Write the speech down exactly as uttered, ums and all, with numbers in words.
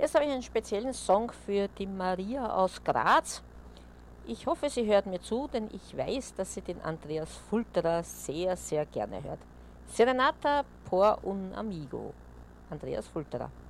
Jetzt habe ich einen speziellen Song für die Maria aus Graz. Ich hoffe, sie hört mir zu, denn ich weiß, dass sie den Andreas Fulterer sehr, sehr gerne hört. Serenata por un amigo. Andreas Fulterer.